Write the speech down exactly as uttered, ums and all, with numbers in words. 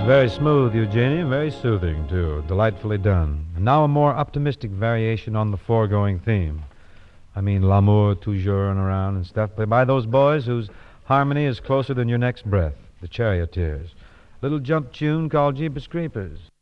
Very smooth, Eugenie, very soothing, too. Delightfully done. And now a more optimistic variation on the foregoing theme. I mean, l'amour toujours and around and stuff, but by those boys whose harmony is closer than your next breath, the Charioteers. Little jump tune called Jeepers Creepers.